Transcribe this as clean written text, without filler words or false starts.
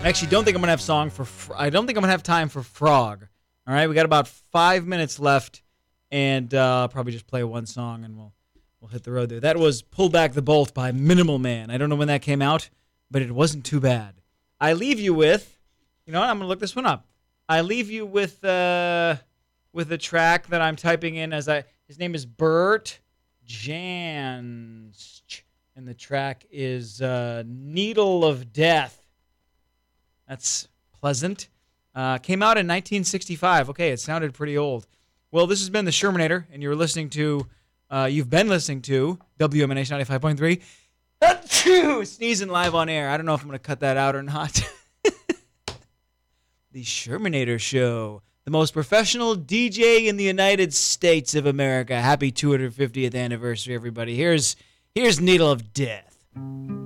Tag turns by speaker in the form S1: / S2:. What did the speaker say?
S1: I actually don't think I'm gonna have I don't think I'm gonna have time for Frog. All right, we got about 5 minutes left, and probably just play one song, and we'll hit the road there. That was "Pull Back the Bolt" by Minimal Man. I don't know when that came out, but it wasn't too bad. I leave you with, you know what? I'm gonna look this one up. I leave you with a track that I'm typing in his name is Bert Jansch, and the track is "Needle of Death." That's pleasant. Came out in 1965. Okay, it sounded pretty old. Well, this has been the Shermanator, and you've been listening to WMNH 95.3. Sneezing live on air. I don't know if I'm going to cut that out or not. The Shermanator Show, the most professional DJ in the United States of America. Happy 250th anniversary, everybody. Here's Needle of Death.